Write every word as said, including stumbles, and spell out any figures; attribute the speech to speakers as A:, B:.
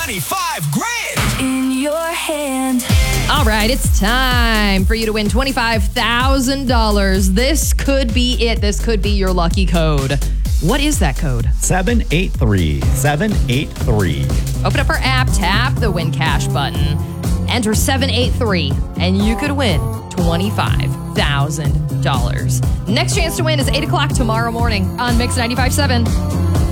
A: twenty-five grand
B: in your hand.
C: All right, it's time for you to win twenty-five thousand dollars. This could be it. This could be your lucky code. What is that code?
D: seven eight three seven eight three.
C: Open up our app, tap the Win Cash button, enter seven eight three, and you could win twenty-five thousand dollars. Next chance to win is eight o'clock tomorrow morning on Mix ninety-five point seven.